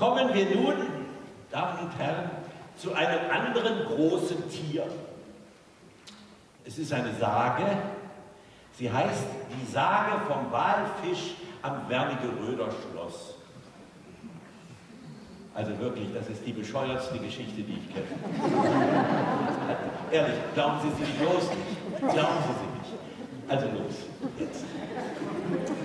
Kommen wir nun, Damen und Herren, zu einem anderen großen Tier. Es ist eine Sage, sie heißt die Sage vom Walfisch am Wernigeröder Schloss. Also wirklich, das ist die bescheuertste Geschichte, die ich kenne. Ehrlich, glauben Sie sie bloß nicht. Glauben Sie sie nicht. Also los, jetzt.